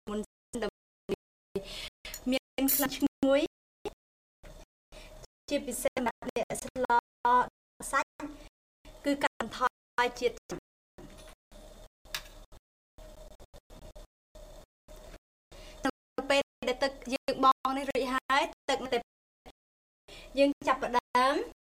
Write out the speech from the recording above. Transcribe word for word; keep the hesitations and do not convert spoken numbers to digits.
មុនមានក្លិនឈ្ងុយជាពិសេសសម្រាប់អ្នកស្លសាច់គឺកាត់បន្ថយជាតិទៅពេលដែលទឹកយើងបង់នេះរួចហើយទឹកនៅតែយើងចាប់ផ្ដើម